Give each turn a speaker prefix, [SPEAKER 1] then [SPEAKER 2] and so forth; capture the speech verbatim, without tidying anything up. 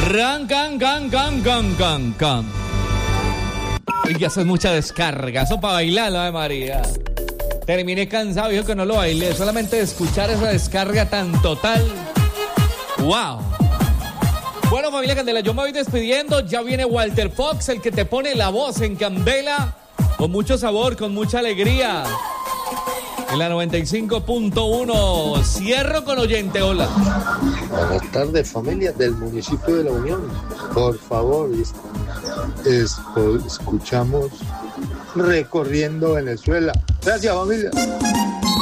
[SPEAKER 1] Ran, can, can, can, can, can, can. Y que haces mucha descarga. Eso para bailar, ¿no, María? Terminé cansado, dijo que no lo bailé. Solamente de escuchar esa descarga tan total. ¡Wow! Bueno, familia Candela, yo me voy despidiendo. Ya viene Walter Fox, el que te pone la voz en Candela. Con mucho sabor, con mucha alegría. En la noventa y cinco punto uno. Cierro con oyente, hola.
[SPEAKER 2] Buenas tardes, familia del municipio de La Unión. Por favor, es, es, escuchamos Recorriendo Venezuela. Gracias, familia.